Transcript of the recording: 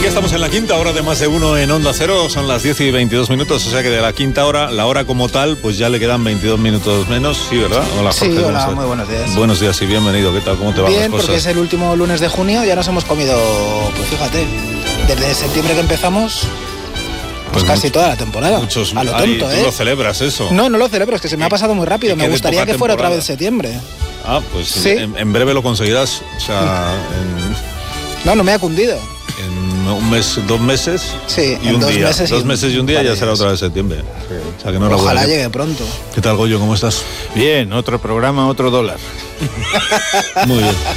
ya estamos en la quinta hora de Más de Uno en Onda Cero, son las 10 y 22 minutos, o sea que de la quinta hora, la hora como tal, pues ya le quedan 22 minutos menos, ¿sí, verdad? Hola, Jorge. Sí, hola, muy buenos días. Buenos días y bienvenido, ¿qué tal? ¿Cómo te van las cosas? Bien, porque es el último lunes de junio, ya nos hemos comido, pues fíjate, desde septiembre que empezamos, pues casi toda la temporada. Muchos, a lo tonto, ¿tú lo celebras eso? No lo celebro, es que se me ha pasado muy rápido, me gustaría que fuera otra vez septiembre. Ah, pues sí. En breve lo conseguirás, o sea... No me ha cundido. En un mes, 2 meses, sí, y un día. Meses 2 meses y un día ya será otra vez septiembre. Sí. O sea que no ojalá llegue pronto. ¿Qué tal, Goyo? ¿Cómo estás? Bien, otro programa, otro dólar. Muy bien.